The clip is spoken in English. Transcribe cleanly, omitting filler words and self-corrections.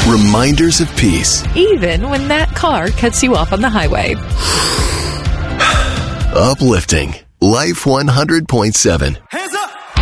Reminders of peace. Even when that car cuts you off on the highway. Uplifting. Life 100.7. Hands up!